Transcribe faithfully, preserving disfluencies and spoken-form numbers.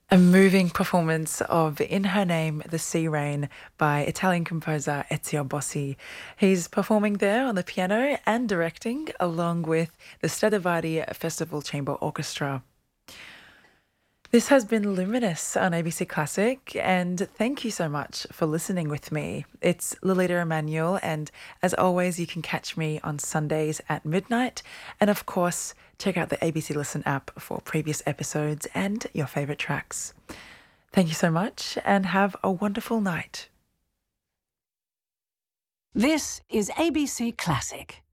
A moving performance of In Her Name, The Sea Rain by Italian composer Ezio Bossi. He's performing there on the piano and directing along with the Stradivari Festival Chamber Orchestra. This has been Luminous on A B C Classic, and thank you so much for listening with me. It's Lolita Emanuel, and as always, you can catch me on Sundays at midnight. And of course, check out the A B C Listen app for previous episodes and your favourite tracks. Thank you so much, and have a wonderful night. This is A B C Classic.